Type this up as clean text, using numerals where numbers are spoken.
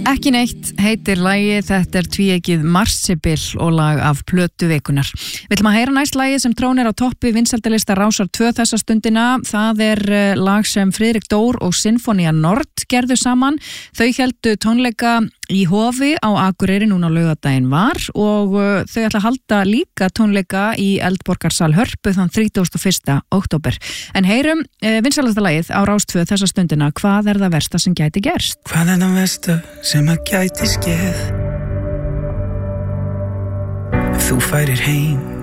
Ekki neitt heitir lagið, þetta tvíeykið Marsibil og lag af plötu vikunar. Við ætlum að heyra næst lagið sem trónir á toppi vinsældalista Rásar 2 þessa stundina. Það lag sem Friðrik Dór og Sinfonía Nord gerðu saman. Þau héldu tónleika í Hofi á Akureyri núna á laugardaginn var og þau ætla að halda líka tónleika í Eldborgarsal Hörpu þann 31. október. En heyrum vinsælasta lagið á Rás 2 þessa stundina. Hvað það versta sem gæti gerst? Hvað það versta sem að gæti skeð? Ef þú færir heim